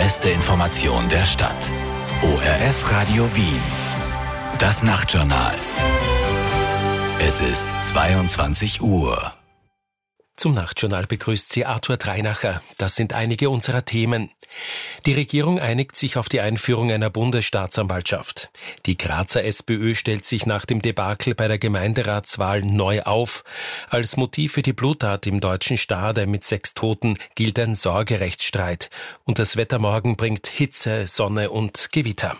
beste Information der Stadt. ORF Radio Wien. Das Nachtjournal. Es ist 22 Uhr. Zum Nachtjournal begrüßt Sie Arthur Dreinacher. Das sind einige unserer Themen. Die Regierung einigt sich auf die Einführung einer Bundesstaatsanwaltschaft. Die Grazer SPÖ stellt sich nach dem Debakel bei der Gemeinderatswahl neu auf. Als Motiv für die Bluttat im Deutschen Stade mit 6 Toten gilt ein Sorgerechtsstreit. Und das Wetter morgen bringt Hitze, Sonne und Gewitter.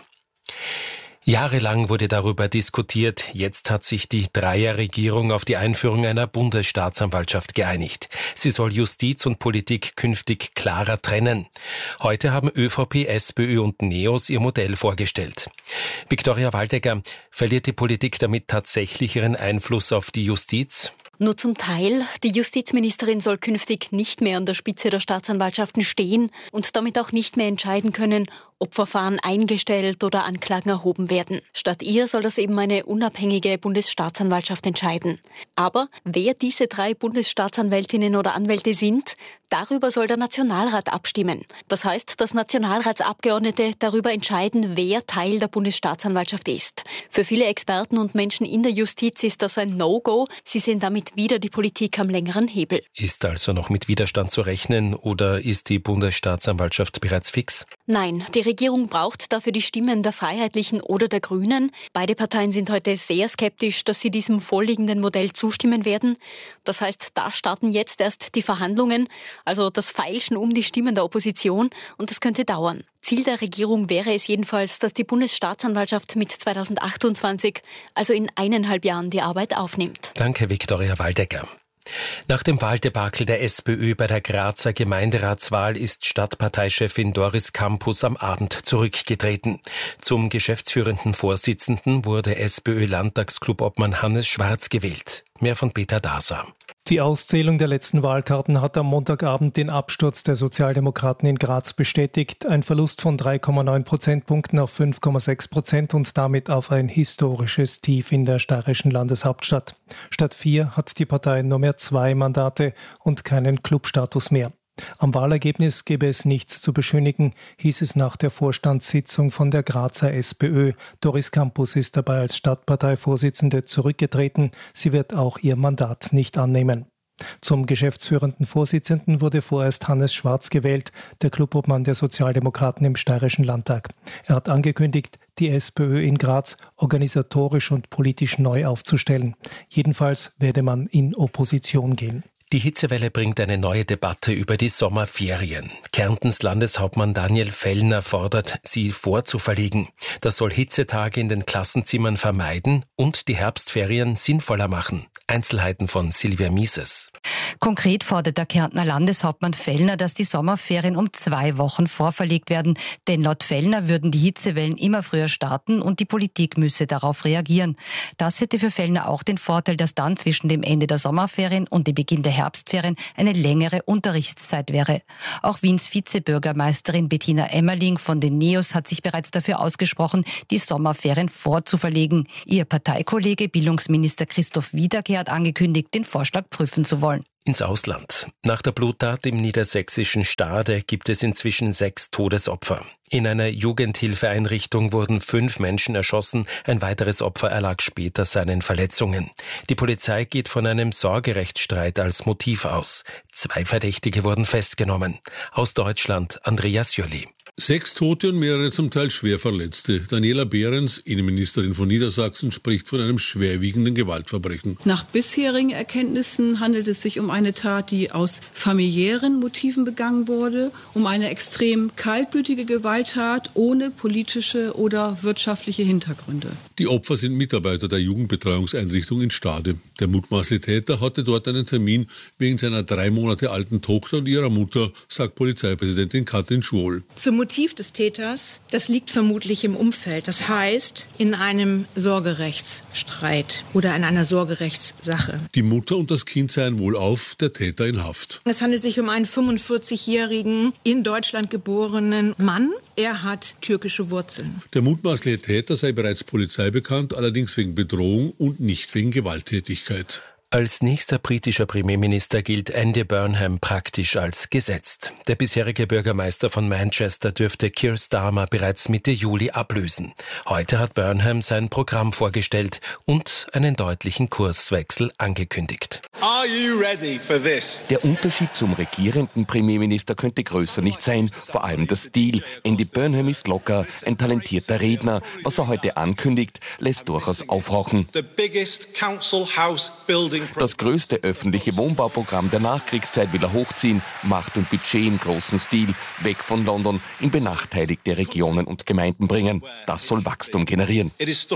Jahrelang wurde darüber diskutiert. Jetzt hat sich die Dreierregierung auf die Einführung einer Bundesstaatsanwaltschaft geeinigt. Sie soll Justiz und Politik künftig klarer trennen. Heute haben ÖVP, SPÖ und NEOS ihr Modell vorgestellt. Viktoria Waldecker, verliert die Politik damit tatsächlich ihren Einfluss auf die Justiz? Nur zum Teil. Die Justizministerin soll künftig nicht mehr an der Spitze der Staatsanwaltschaften stehen und damit auch nicht mehr entscheiden können, ob Verfahren eingestellt oder Anklagen erhoben werden. Statt ihr soll das eben eine unabhängige Bundesstaatsanwaltschaft entscheiden. Aber wer diese 3 Bundesstaatsanwältinnen oder Anwälte sind, darüber soll der Nationalrat abstimmen. Das heißt, dass Nationalratsabgeordnete darüber entscheiden, wer Teil der Bundesstaatsanwaltschaft ist. Für viele Experten und Menschen in der Justiz ist das ein No-Go. Sie sehen damit wieder die Politik am längeren Hebel. Ist also noch mit Widerstand zu rechnen oder ist die Bundesstaatsanwaltschaft bereits fix? Nein, die Regierung braucht dafür die Stimmen der Freiheitlichen oder der Grünen. Beide Parteien sind heute sehr skeptisch, dass sie diesem vorliegenden Modell zustimmen werden. Das heißt, da starten jetzt erst die Verhandlungen, also das Feilschen um die Stimmen der Opposition, und das könnte dauern. Ziel der Regierung wäre es jedenfalls, dass die Bundesstaatsanwaltschaft mit 2028, also in 1,5 Jahren, die Arbeit aufnimmt. Danke, Viktoria Waldecker. Nach dem Wahldebakel der SPÖ bei der Grazer Gemeinderatswahl ist Stadtparteichefin Doris Campus am Abend zurückgetreten. Zum geschäftsführenden Vorsitzenden wurde SPÖ-Landtagsclub-Obmann Hannes Schwarz gewählt. Mehr von Peter Daser. Die Auszählung der letzten Wahlkarten hat am Montagabend den Absturz der Sozialdemokraten in Graz bestätigt. Ein Verlust von 3,9 Prozentpunkten auf 5,6% und damit auf ein historisches Tief in der steirischen Landeshauptstadt. Statt 4 hat die Partei nur mehr 2 Mandate und keinen Clubstatus mehr. Am Wahlergebnis gebe es nichts zu beschönigen, hieß es nach der Vorstandssitzung von der Grazer SPÖ. Doris Campus ist dabei als Stadtparteivorsitzende zurückgetreten. Sie wird auch ihr Mandat nicht annehmen. Zum geschäftsführenden Vorsitzenden wurde vorerst Hannes Schwarz gewählt, der Clubobmann der Sozialdemokraten im Steirischen Landtag. Er hat angekündigt, die SPÖ in Graz organisatorisch und politisch neu aufzustellen. Jedenfalls werde man in Opposition gehen. Die Hitzewelle bringt eine neue Debatte über die Sommerferien. Kärntens Landeshauptmann Daniel Fellner fordert, sie vorzuverlegen. Das soll Hitzetage in den Klassenzimmern vermeiden und die Herbstferien sinnvoller machen. Einzelheiten von Silvia Mieses. Konkret fordert der Kärntner Landeshauptmann Fellner, dass die Sommerferien um 2 Wochen vorverlegt werden. Denn laut Fellner würden die Hitzewellen immer früher starten und die Politik müsse darauf reagieren. Das hätte für Fellner auch den Vorteil, dass dann zwischen dem Ende der Sommerferien und dem Beginn der Herbstferien eine längere Unterrichtszeit wäre. Auch Wiens Vizebürgermeisterin Bettina Emmerling von den NEOS hat sich bereits dafür ausgesprochen, die Sommerferien vorzuverlegen. Ihr Parteikollege Bildungsminister Christoph Wiederkehr hat angekündigt, den Vorschlag prüfen zu wollen. Ins Ausland. Nach der Bluttat im niedersächsischen Stade gibt es inzwischen 6 Todesopfer. In einer Jugendhilfeeinrichtung wurden 5 Menschen erschossen, ein weiteres Opfer erlag später seinen Verletzungen. Die Polizei geht von einem Sorgerechtsstreit als Motiv aus. 2 Verdächtige wurden festgenommen. Aus Deutschland Andreas Jolli. 6 Tote und mehrere zum Teil schwer Verletzte. Daniela Behrens, Innenministerin von Niedersachsen, spricht von einem schwerwiegenden Gewaltverbrechen. Nach bisherigen Erkenntnissen handelt es sich um eine Tat, die aus familiären Motiven begangen wurde, um eine extrem kaltblütige Gewalttat ohne politische oder wirtschaftliche Hintergründe. Die Opfer sind Mitarbeiter der Jugendbetreuungseinrichtung in Stade. Der mutmaßliche Täter hatte dort einen Termin wegen seiner 3 Monate alten Tochter und ihrer Mutter, sagt Polizeipräsidentin Katrin Schwohl. Zum Motiv des Täters, das liegt vermutlich im Umfeld. Das heißt, in einem Sorgerechtsstreit oder in einer Sorgerechtssache. Die Mutter und das Kind seien wohlauf, der Täter in Haft. Es handelt sich um einen 45-jährigen, in Deutschland geborenen Mann. Er hat türkische Wurzeln. Der mutmaßliche Täter sei bereits Polizei bekannt, allerdings wegen Bedrohung und nicht wegen Gewalttätigkeit. Als nächster britischer Premierminister gilt Andy Burnham praktisch als gesetzt. Der bisherige Bürgermeister von Manchester dürfte Keir Starmer bereits Mitte Juli ablösen. Heute hat Burnham sein Programm vorgestellt und einen deutlichen Kurswechsel angekündigt. Are you ready for this? Der Unterschied zum regierenden Premierminister könnte größer nicht sein, vor allem der Stil. Andy Burnham ist locker, ein talentierter Redner. Was er heute ankündigt, lässt durchaus aufhorchen. Das größte öffentliche Wohnbauprogramm der Nachkriegszeit will er hochziehen, Macht und Budget im großen Stil, weg von London, in benachteiligte Regionen und Gemeinden bringen. Das soll Wachstum generieren.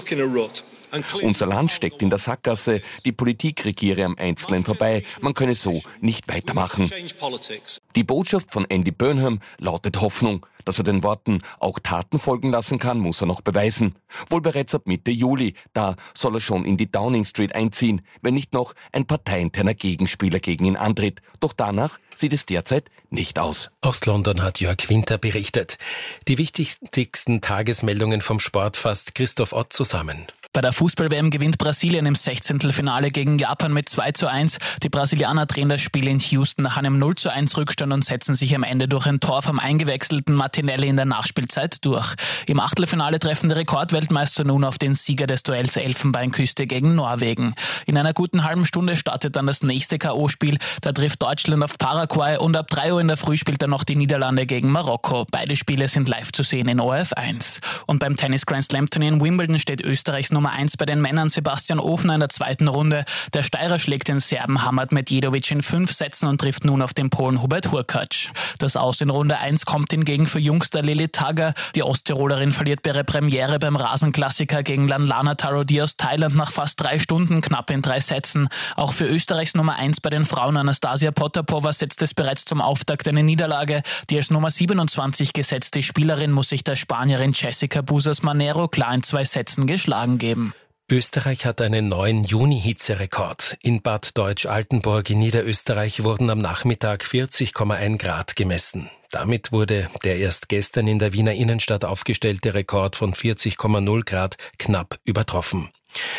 Unser Land steckt in der Sackgasse, die Politik regiere am Einzelnen vorbei, man könne so nicht weitermachen. Die Botschaft von Andy Burnham lautet Hoffnung. Dass er den Worten auch Taten folgen lassen kann, muss er noch beweisen. Wohl bereits ab Mitte Juli, da soll er schon in die Downing Street einziehen, wenn nicht noch ein parteiinterner Gegenspieler gegen ihn antritt. Doch danach sieht es derzeit nicht aus. Aus London hat Jörg Winter berichtet. Die wichtigsten Tagesmeldungen vom Sport fasst Christoph Ott zusammen. Bei der Fußball-WM gewinnt Brasilien im 16. Finale gegen Japan mit 2:1. Die Brasilianer drehen das Spiel in Houston nach einem 0:1 Rückstand und setzen sich am Ende durch ein Tor vom eingewechselten Martinelli in der Nachspielzeit durch. Im Achtelfinale treffen die Rekordweltmeister nun auf den Sieger des Duells Elfenbeinküste gegen Norwegen. In einer guten halben Stunde startet dann das nächste K.O.-Spiel. Da trifft Deutschland auf Paraguay und ab 3 Uhr in der Früh spielt dann noch die Niederlande gegen Marokko. Beide Spiele sind live zu sehen in ORF1. Und beim Tennis Grand Slam Turnier in Wimbledon steht Österreichs Nummer 1 bei den Männern Sebastian Ofner in der zweiten Runde. Der Steirer schlägt den Serben Hamad Medjedovic in 5 Sätzen und trifft nun auf den Polen Hubert Hurkacz. Das Aus in Runde 1 kommt hingegen für Jungster Lili Tagger. Die Osttirolerin verliert bei ihrer Premiere beim Rasenklassiker gegen Lanlana Tarodi aus Thailand nach fast 3 Stunden, knapp in 3 Sätzen. Auch für Österreichs Nummer 1 bei den Frauen Anastasia Potapova setzt es bereits zum Auftakt eine Niederlage. Die als Nummer 27 gesetzte Spielerin muss sich der Spanierin Jessica Busas Manero klar in 2 Sätzen geschlagen geben. Österreich hat einen neuen Juni-Hitzerekord. In Bad Deutsch-Altenburg in Niederösterreich wurden am Nachmittag 40,1 Grad gemessen. Damit wurde der erst gestern in der Wiener Innenstadt aufgestellte Rekord von 40,0 Grad knapp übertroffen.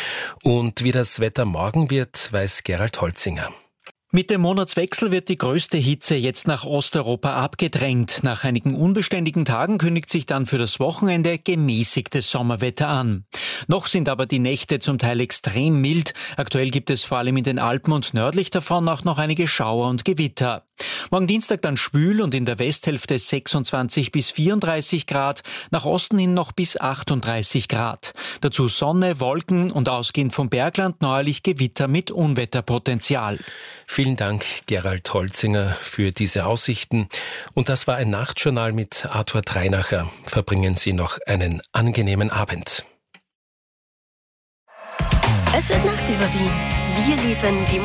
Und wie das Wetter morgen wird, weiß Gerald Holzinger. Mit dem Monatswechsel wird die größte Hitze jetzt nach Osteuropa abgedrängt. Nach einigen unbeständigen Tagen kündigt sich dann für das Wochenende gemäßigtes Sommerwetter an. Noch sind aber die Nächte zum Teil extrem mild. Aktuell gibt es vor allem in den Alpen und nördlich davon auch noch einige Schauer und Gewitter. Morgen Dienstag dann schwül und in der Westhälfte 26 bis 34 Grad, nach Osten hin noch bis 38 Grad. Dazu Sonne, Wolken und ausgehend vom Bergland neuerlich Gewitter mit Unwetterpotenzial. Vielen Dank, Gerald Holzinger, für diese Aussichten. Und das war ein Nachtjournal mit Arthur Treinacher. Verbringen Sie noch einen angenehmen Abend. Es wird Nacht über Wien. Wir liefern die